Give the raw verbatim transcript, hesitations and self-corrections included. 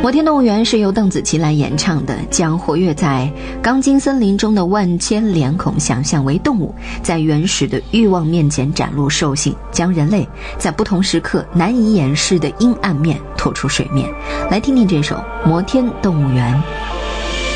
摩天动物园是由邓紫棋来演唱的，将活跃在钢筋森林中的万千脸孔想象为动物，在原始的欲望面前展露兽性，将人类在不同时刻难以掩饰的阴暗面拖出水面。来听听这首《摩天动物园》。